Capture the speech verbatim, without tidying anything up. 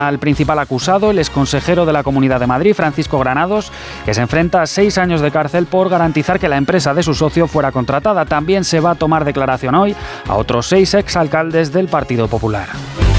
Al principal acusado, el exconsejero de la Comunidad de Madrid, Francisco Granados, que se enfrenta a seis años de cárcel por garantizar que la empresa de su socio fuera contratada. También se va a tomar declaración hoy a otros seis exalcaldes del Partido Popular.